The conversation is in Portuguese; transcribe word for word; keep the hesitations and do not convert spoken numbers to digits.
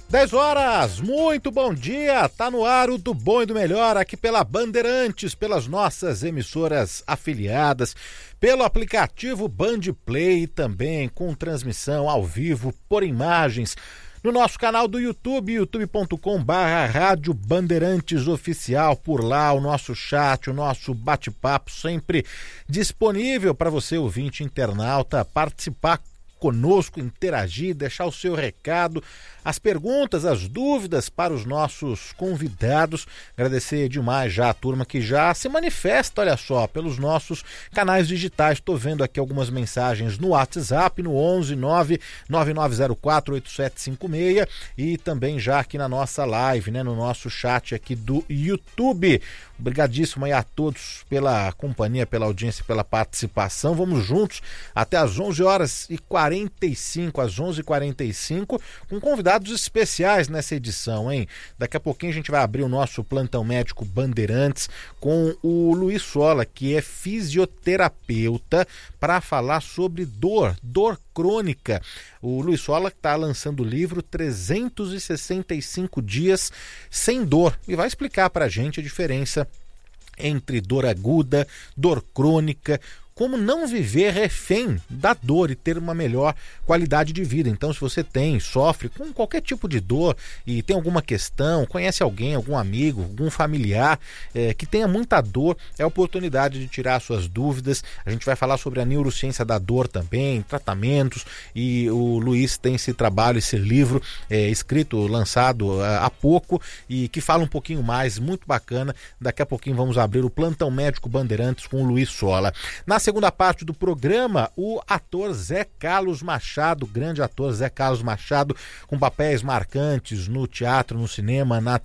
dez horas, muito bom dia, tá no ar o do bom e do melhor aqui pela Bandeirantes, pelas nossas emissoras afiliadas, pelo aplicativo Band Play também, com transmissão ao vivo, por imagens, no nosso canal do YouTube, youtube ponto com barra Rádio Bandeirantes Oficial, por lá o nosso chat, o nosso bate-papo sempre disponível para você, ouvinte internauta, participar conosco, interagir, deixar o seu recado, as perguntas, as dúvidas para os nossos convidados. Agradecer demais já a turma que já se manifesta, olha só, pelos nossos canais digitais. Estou vendo aqui algumas mensagens no WhatsApp, no onze nove nove nove zero quatro oito sete cinco seis e também já aqui na nossa live, né, no nosso chat aqui do YouTube. Obrigadíssimo aí a todos pela companhia, pela audiência, pela participação. Vamos juntos até às onze horas e quarenta e cinco, às onze e quarenta e cinco, com convidados especiais nessa edição, hein? Daqui a pouquinho a gente vai abrir o nosso plantão médico Bandeirantes com o Luiz Sola, que é fisioterapeuta, para falar sobre dor, dor crônica. O Luiz Sola está lançando o livro trezentos e sessenta e cinco dias sem dor e vai explicar para a gente a diferença entre dor aguda, dor crônica, como não viver refém da dor e ter uma melhor qualidade de vida. Então, se você tem, sofre com qualquer tipo de dor e tem alguma questão, conhece alguém, algum amigo, algum familiar é, que tenha muita dor, é a oportunidade de tirar suas dúvidas. A gente vai falar sobre a neurociência da dor também, tratamentos, e o Luiz tem esse trabalho, esse livro é, escrito, lançado é, há pouco, e que fala um pouquinho mais, muito bacana. Daqui a pouquinho vamos abrir o Plantão Médico Bandeirantes com o Luiz Sola. Na segunda parte do programa, o ator Zé Carlos Machado, grande ator Zé Carlos Machado, com papéis marcantes no teatro, no cinema, na